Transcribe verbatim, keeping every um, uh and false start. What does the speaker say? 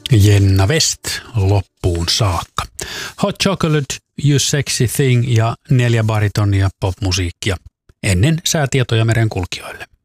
Jenna West loppuun saakka. Hot Chocolate, You Sexy Thing ja neljä baritonia popmusiikkia ennen säätietoja merenkulkijoille.